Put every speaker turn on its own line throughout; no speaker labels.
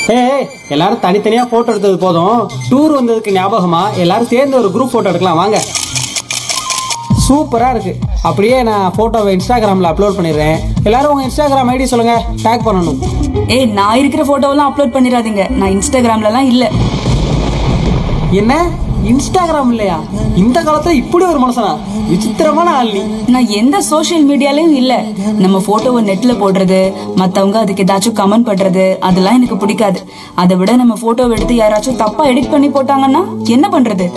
ஏய், எல்லாரும் தனித்தனியா போட்டோ எடுத்தது போதும். டூர் வந்ததுக்கு ஞாபகமா எல்லாரும் சேர்ந்து ஒரு குரூப் போட்டோ எடுக்கலாம் வாங்க. சூப்பரா இருக்கு. அப்படியே நான் போட்டோவை இன்ஸ்டாகிராம்ல அப்லோட் பண்ணிடுறேன். எல்லாரும் உங்க இன்ஸ்டாகிராம் ஐடி சொல்லுங்க, டேக் பண்ணணும்.
ஏய், நான் இருக்கிற போட்டோவெல்லாம் அப்லோட் பண்ணிடாதீங்க. நான் இன்ஸ்டாகிராம்லலாம் இல்ல.
என்ன இன்ஸ்டாகிராம் இல்லையா? இந்த காலத்துல இப்படி ஒரு மனுஷனா? விசித்திரமான ஆள் நீ.
நான் எந்த சோஷியல் மீடியாலயும் இல்ல. நம்ம போட்டோவை நெட்ல போடுறது, மத்தவங்க அதுக்கு ஏதாச்சும் கமெண்ட் பண்றது, அதெல்லாம் எனக்கு பிடிக்காது. அதை விட நம்ம போட்டோவை எடுத்து யாராச்சும் தப்பா எடிட் பண்ணி போட்டாங்கன்னா என்ன பண்றது?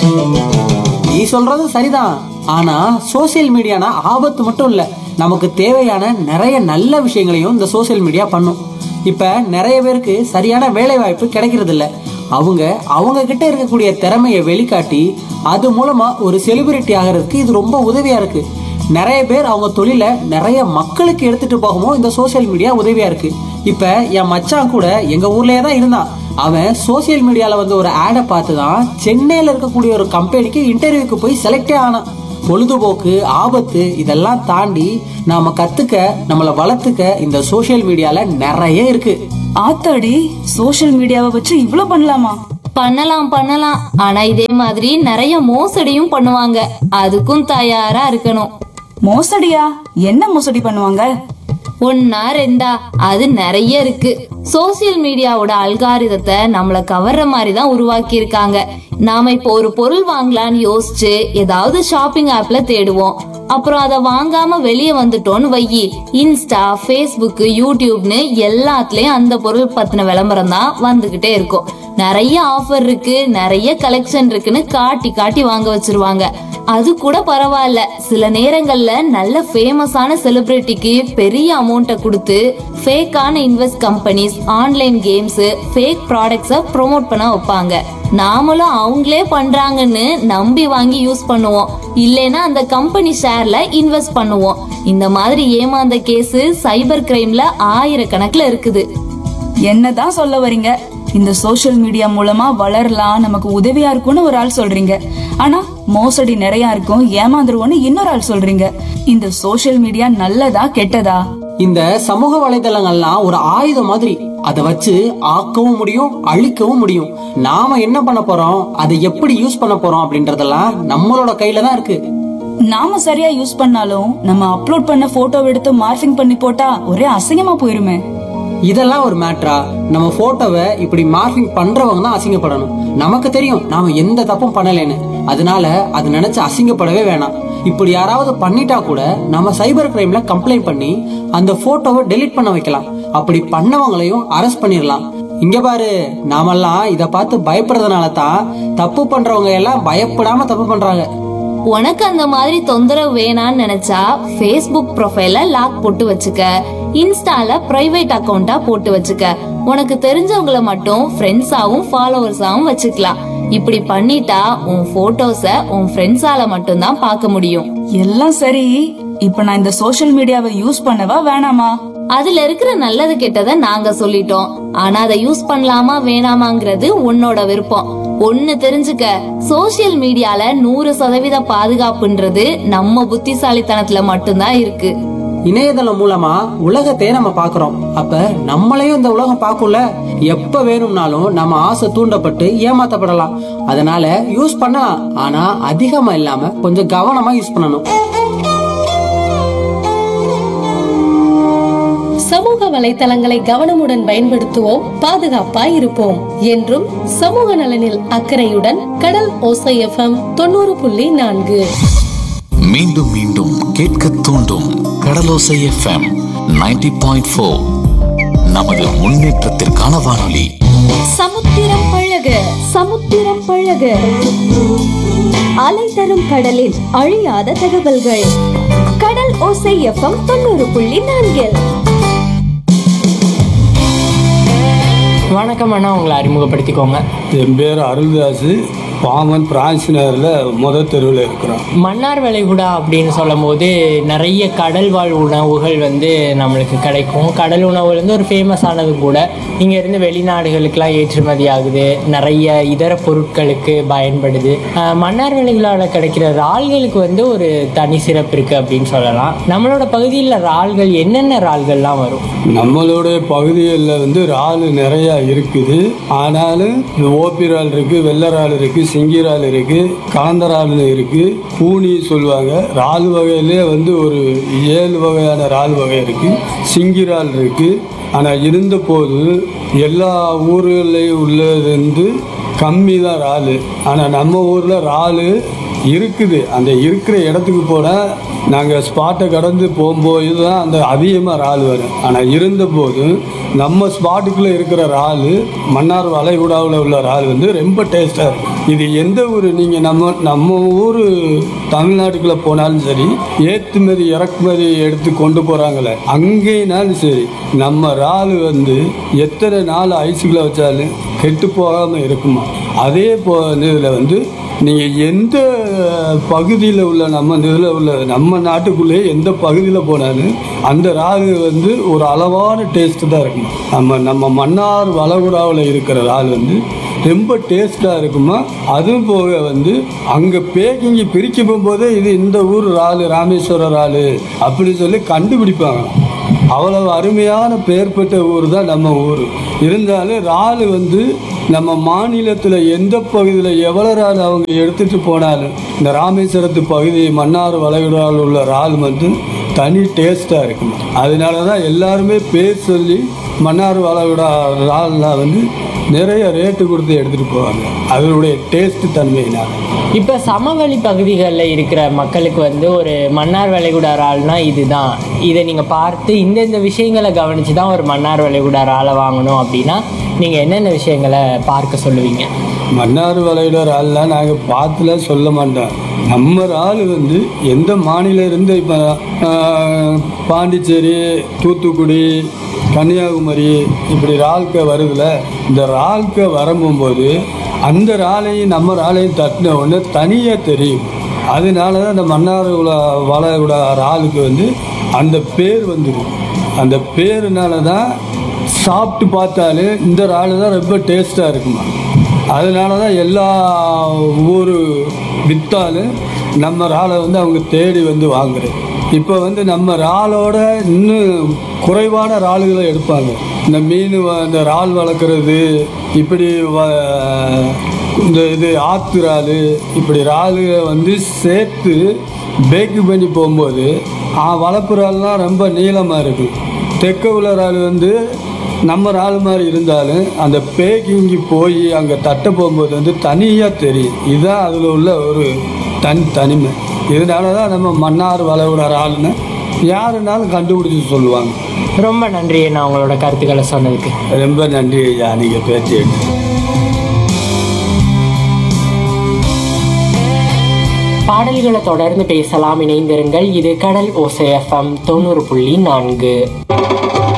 நீ சொல்றது சரிதான். ஆனா சோசியல் மீடியானா ஆபத்து மட்டும் இல்ல, நமக்கு தேவையான நிறைய நல்ல விஷயங்களையும் இந்த சோசியல் மீடியா பண்ணும். இப்ப நிறைய பேருக்கு சரியான வேலை வாய்ப்பு கிடைக்கிறது இல்ல. அவங்க கிட்ட இருக்கக்கூடிய திறமையை வெளிக்காட்டி அது மூலமா ஒரு செலிபிரிட்டி ஆகிறதுக்கு இது ரொம்ப உதவியா இருக்கு. நிறைய பேர் அவங்க தொழில நிறைய மக்களுக்கு எடுத்துட்டு போகவும் இந்த சோசியல் மீடியா உதவியா இருக்கு. இப்ப என் மச்சான் கூட எங்க ஊர்லயே தான் இருந்தான். அவன் சோசியல் மீடியால வந்து ஒரு ஆடை பார்த்து தான் சென்னையில இருக்கக்கூடிய ஒரு கம்பெனிக்கு இன்டர்வியூக்கு போய் செலக்டே ஆனான். பொழுதுபோக்கு, ஆபத்து இதெல்லாம் தாண்டி நாம கத்துக்க, நம்மளை வளர்த்துக்க இந்த சோசியல் மீடியால நிறைய இருக்கு.
ஆத்தாடி, சோஷியல் மீடியாவை வச்சு இவ்ளோ பண்ணலாமா?
பண்ணலாம். ஆனா இதே மாதிரி நிறைய மோசடியும் பண்ணுவாங்க. அதுக்கும் தயாரா இருக்கணும்.
மோசடியா? என்ன மோசடி பண்ணுவாங்க?
ஒன்னா ரெண்டா, அது நிறைய இருக்கு. சோசியல் மீடியாவோட அல்காரிதத்தை நம்மள கவர்ற மாதிரி தான் உருவாக்கி இருக்காங்க. நாம இப்போ ஒரு பொருள் வாங்கலாம்னு யோசிச்சு ஏதாவது ஷாப்பிங் ஆப்ல தேடுவோம். அப்புறம் அதை வாங்காம வெளியே வந்துட்டோம்னு வையி, இன்ஸ்டா, ஃபேஸ்புக், யூடியூப்னு எல்லாத்துலயும் அந்த பொருள் பத்தின விளம்பரம் தான் வந்துகிட்டே இருக்கும். நிறைய ஆஃபர் இருக்கு, நிறைய கலெக்ஷன் இருக்குன்னு காட்டி காட்டி வாங்க வச்சிருவாங்க. அது கூட பரவாயில்ல, சில நேரங்கள்ல நல்ல ஃபேமஸான செலிபிரிட்டிக்கு பெரிய அமௌண்ட்டை கொடுத்து ஃபேக்கான invest companies, online games, fake ப்ராடக்ட்ஸை ப்ரோமோட் பண்ண வைப்பாங்க. நாமளும் அவங்களே பண்றாங்கன்னு நம்பி வாங்கி யூஸ் பண்ணுவோம். இல்லைன்னா அந்த கம்பெனி ஷேர்ல இன்வெஸ்ட் பண்ணுவோம். இந்த மாதிரி ஏமாந்த கேஸ் சைபர் கிரைம்ல ஆயிரக்கணக்குல இருக்குது.
என்னதான் சொல்ல வர்றீங்க? இந்த சோஷியல் மீடியா மூலமா வளரலாம், நமக்கு உதவியா இருக்கும்னு ஒரு ஆள் சொல்றீங்க. ஆனா மோசடி நிறைய இருக்கும், ஏமாந்துருவோம்னு இன்னொரு ஆள் சொல்றீங்க. இந்த சோஷியல் மீடியா நல்லதா கெட்டதா?
இந்த சமூக வலைதளங்கள்லாம் ஒரு ஆயுதம் மாதிரி. அதை வச்சு ஆக்கவும் முடியும், அழிக்கவும் முடியும். நாம என்ன பண்ண போறோம், அதை எப்படி யூஸ் பண்ண போறோம் அப்படின்றதெல்லாம் நம்மளோட கையில தான் இருக்கு.
நாம சரியா யூஸ் பண்ணாலும் நம்ம அப்லோட் பண்ண போட்டோ எடுத்து மார்ஃபிங் பண்ணி போட்டா ஒரே அசிங்கமா போயிருமே.
இதெல்லாம் ஒரு மேட்டரா? நம்ம போட்டோவை இப்படி மார்க்கிங் பண்றவங்க தான் அசிங்கப்படணும். நமக்கு தெரியும் நாம எந்த தப்பும் பண்ணலைன்னு. அதனால அது நினைச்சு அசிங்கப்படவே வேணாம். இப்படி யாராவது பண்ணிட்டா கூட நம்ம சைபர் கிரைம்ல கம்ப்ளைண்ட் பண்ணி அந்த போட்டோவை டெலீட் பண்ண வைக்கலாம். அப்படி பண்ணவங்களையும் அரெஸ்ட் பண்ணிடலாம். இங்க பாரு, நாமெல்லாம் இத பார்த்து பயப்படுறதுனால தான் தப்பு பண்றவங்க எல்லாம் பயப்படாம தப்பு பண்றாங்க.
உனக்கு அந்த மாதிரி தொந்தரவு வேணான்னு நினைச்சா ஃபேஸ்புக் ப்ரொஃபைல லாக் போட்டு வச்சுக்க, இன்ஸ்டால பிரைவேட் அக்கவுண்டா போட்டு வச்சுக்க. உனக்கு தெரிஞ்சவங்களை மட்டும் ஃப்ரெண்ட்ஸாவும் ஃபாலோவர்ஸாவும் வச்சுக்கலாம். இப்படி பண்ணிட்டா உன் போட்டோஸ உன் ஃப்ரெண்ட்ஸால மட்டும் தான் பார்க்க முடியும்.
எல்லாம் சரி, இப்ப நான் இந்த சோஷியல் மீடியாவை யூஸ் பண்ணவா வேணாமா?
அதுல இருக்கிற நல்லது கெட்டதை நாங்க சொல்லிட்டோம். ஆனா அதை யூஸ் பண்ணலாமா வேணாமாங்கிறது உன்னோட விருப்பம். ஒண்ணு தெரிஞ்சுக்க, சோசியல் மீடியால 100% பாதுகாப்புன்றது நம்ம புத்திசாலித்தனத்துல மட்டும்தான் இருக்கு.
இணையதளம் மூலமா உலகத்தையே நம்ம பாக்குறோம். அப்ப நம்மளையும் இந்த உலகம் பார்க்கும்ல. எப்ப வேணும்னாலும் நம்ம ஆசை தூண்டப்பட்டு ஏமாத்தப்படலாம். அதனால யூஸ் பண்ணலாம், ஆனா அதிகமா இல்லாம கொஞ்சம் கவனமா யூஸ் பண்ணணும்.
சமூக வலைத்தளங்களை கவனமுடன் பயன்படுத்துவோம், பாதுகாப்பாய் இருப்போம். என்றும் சமூக நலனில் அக்கறையுடன் கடல் ஓசை FM 90.4.
மீண்டும் மீண்டும் கேட்க தூண்டும் கடலோசை FM 90.4. நமது முன்னேற்றத்திற்கான வானொலி.
சமுத்திரம் பழக சமுத்திரம் பழக, அலை தரும் கடலில் அழியாத தகவல்கள். கடல் ஓசை FM 90.4.
வணக்கம் அண்ணா, உங்களை அறிமுகப்படுத்திக்கோங்க.
என் பேர் அருள்தாஸ்.
பாமன் பிரான்ஸ் நகரில் தெருவில் இருக்கிறோம்.
மன்னார் வளைகுடா அப்படின்னு சொல்லும் போது நிறைய கடல் வாழ் உணவுகள் வந்து நம்மளுக்கு கிடைக்கும். கடல் உணவுகள் வந்து ஒரு ஃபேமஸானது கூட. இங்கேருந்து வெளிநாடுகளுக்கெல்லாம் ஏற்றுமதி ஆகுது, நிறைய இதர பொருட்களுக்கு பயன்படுது. மன்னார் வளைகுடாவில் கிடைக்கிற இறால்களுக்கு வந்து ஒரு தனி சிறப்பு இருக்குது அப்படின்னு சொல்லலாம். நம்மளோட பகுதியில் இறால்கள் என்னென்ன இறால்கள்லாம் வரும்?
நம்மளுடைய பகுதிகளில் வந்து இறால் நிறையா இருக்குது. ஆனாலும் ஓப்பி இறால் இருக்குது, வெள்ளை இறால் இருக்குது, சிங்கி இறால் இருக்குது, கலந்த இறால் இருக்குது, பூனி சொல்லுவாங்க. இறால் வகையிலே வந்து ஒரு 7 வகையான இறால் வகை இருக்குது. சிங்கி இறால் இருக்குது. ஆனால் இருந்த போது எல்லா ஊர்களையும் உள்ளது வந்து கம்மி தான் இறால். ஆனால் நம்ம ஊரில் இறால் இருக்குது. அந்த இருக்கிற இடத்துக்கு போனால் நாங்கள் ஸ்பாட்டை கடந்து போகும்போது தான் அந்த அதிகமாக இறால் வரும். ஆனால் இருந்தபோது நம்ம ஸ்பாட்டுக்குள்ளே இருக்கிற இறால், மன்னார் வளைகுடாவில் உள்ள இறால் வந்து ரொம்ப டேஸ்ட்டாக இருக்கும். இது எந்த ஊர், நீங்கள் நம்ம ஊர் தமிழ்நாட்டுக்குள்ளே போனாலும் சரி, ஏற்றுமதி இறக்குமதி எடுத்து கொண்டு போகிறாங்களே அங்கேனாலும் சரி, நம்ம இறால் வந்து எத்தனை நாள் ஐஸுக்குள்ளே வச்சாலும் கெட்டு போகாமல் இருக்குமா. அதே இதில் வந்து நீங்கள் எந்த பகுதியில் உள்ள நம்ம இதில் உள்ள நம்ம நாட்டுக்குள்ளேயே எந்த பகுதியில் போனாலும் அந்த இறால் வந்து ஒரு அளவான டேஸ்ட்டு தான் இருக்குமா. நம்ம மன்னார் வளைகுடாவில் இருக்கிற இறால் வந்து ரொம்ப டேஸ்ட்டாக இருக்குமா. அதுவும் போக வந்து அங்கே பேக்கிங்கி பிரிக்க போகும்போதே இது இந்த ஊர் இறால், ராமேஸ்வரம் இறால் அப்படி சொல்லி கண்டுபிடிப்பாங்க. அவ்வளவு அருமையான பெயர் பெற்ற ஊர் தான் நம்ம ஊர். இருந்தாலும் இறால் வந்து நம்ம மாநிலத்தில் எந்த பகுதியில் எவ்வளோ இறால் அவங்க எடுத்துகிட்டு போனாலும் இந்த ராமேஸ்வரத்து பகுதி மன்னார் வளைகுடாவில் உள்ள இறால் வந்து தனி டேஸ்ட்டாக இருக்கும். அதனால தான் எல்லாருமே பேர் சொல்லி மன்னார் வளைகுடா இறால்லாம் வந்து நிறைய ரேட்டு கொடுத்து எடுத்துகிட்டு போவாங்க, அதனுடைய டேஸ்ட்டு தன்மையினால்.
இப்போ சமவெளி பகுதிகளில் இருக்கிற மக்களுக்கு வந்து ஒரு மன்னார் வளைகுடா இறால்னா இதுதான், இதை நீங்கள் பார்த்து இந்த விஷயங்களை கவனித்து தான் ஒரு மன்னார் வளைகுடா இறாலை வாங்கணும் அப்படின்னா நீங்கள் என்னென்ன விஷயங்களை பார்க்க சொல்லுவீங்க?
மன்னார் வளைகுடா இறால்லாம் நாங்கள் பார்த்துலாம் சொல்ல மாட்டோம். நம்ம இறால் வந்து எந்த மாநிலம் இருந்து இப்போ பாண்டிச்சேரி, தூத்துக்குடி, கன்னியாகுமரி இப்படி இறால்க வருதுல, இந்த இறால்க வரும்போது அந்த இறாலையும் நம்ம இறாலையும் தட்டின உடனே தனியாக தெரியும். அதனால தான் இந்த மன்னார் வளைகுடா இறாலுக்கு வந்து அந்த பேர் வந்துடும். அந்த பேருனால தான் சாப்பிட்டு பார்த்தாலே இந்த இறால் தான் ரொம்ப டேஸ்ட்டாக இருக்குமா. அதனால தான் எல்லா ஊர் விற்றாலும் நம்ம இறாலை வந்து அவங்க தேடி வந்து வாங்குறது. இப்போ வந்து நம்ம இறாலோட இன்னும் குறைவான இறால்களை எடுப்பாங்க. இந்த மீன் இந்த இறால் வளர்க்குறது, இப்படி இந்த ஆற்று இறால், இப்படி இறாலுகளை வந்து சேர்த்து பேக்கு பண்ணி போகும்போது வளர்ப்பு இறால்லாம் ரொம்ப நீளமாக இருக்கும். தெற்க உள்ள இறால் வந்து நம்ம இறால் மாதிரி இருந்தாலும் அந்த பேக்கிங்கி போய் அங்கே தட்ட போகும்போது வந்து தனியாக தெரியும். இதுதான் அதில் உள்ள ஒரு தனிமை. இதனால தான் நம்ம மன்னார் வளைகுடா இறால்னு யாருனாலும் கண்டுபிடிச்சி சொல்லுவாங்க.
ரொம்ப நன்றி நான் உங்களோட கருத்துக்களை சொன்னதுக்கு.
ரொம்ப நன்றி ஐயா, நீங்கள் பேச்சு.
பாடல்களை தொடர்ந்து பேசலாம், இணைந்திருங்கள். இது கடல் ஓசை FM 90.4.